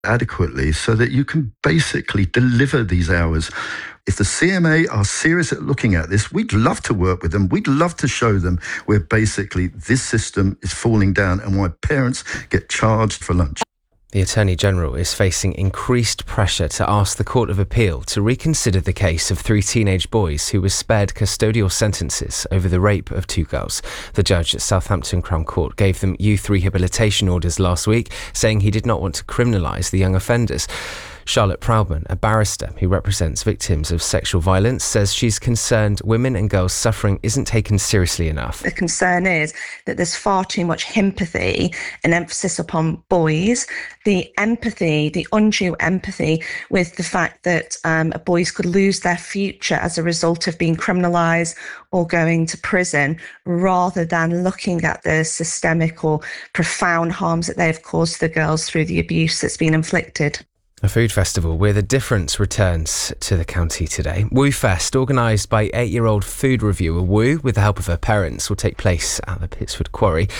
adequately so that you can basically deliver these hours. If the CMA are serious at looking at this, we'd love to work with them. We'd love to show them where basically this system is falling down and why parents get charged for lunch. The Attorney General is facing increased pressure to ask the Court of Appeal to reconsider the case of 3 teenage boys who were spared custodial sentences over the rape of 2 girls. The judge at Southampton Crown Court gave them youth rehabilitation orders last week, saying he did not want to criminalise the young offenders. Charlotte Proudman, a barrister who represents victims of sexual violence, says she's concerned women and girls' suffering isn't taken seriously enough. The concern is that there's far too much empathy and emphasis upon boys. The undue empathy with the fact that boys could lose their future as a result of being criminalised or going to prison, rather than looking at the systemic or profound harms that they have caused to the girls through the abuse that's been inflicted. A food festival with a difference returns to the county today. Woo Fest, organised by 8-year-old food reviewer Woo with the help of her parents, will take place at the Pitswood Quarry.